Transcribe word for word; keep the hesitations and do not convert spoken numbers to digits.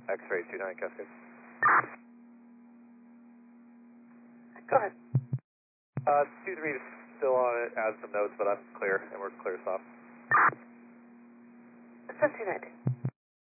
X-ray two nine Cascade. Go ahead. Uh, two three is still on it, add some notes, but I'm clear, and we're clear stop. seventeen ninety.